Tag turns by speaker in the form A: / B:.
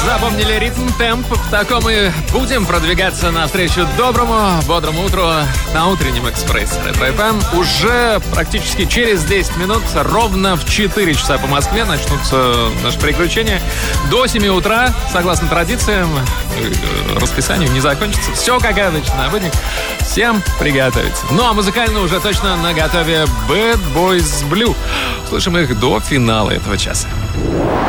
A: Запомнили ритм, темп. В таком и будем продвигаться навстречу доброму, бодрому утру на утреннем экспрессе Ретро-ФМ. Уже практически через 10 минут, ровно в 4 часа по Москве, начнутся наши приключения. До 7 утра, согласно традициям, расписанию не закончится. Все как обычно, на будник. Всем приготовиться. Ну а музыкально уже точно на готове Bad Boys Blue. Слышим их до финала этого часа.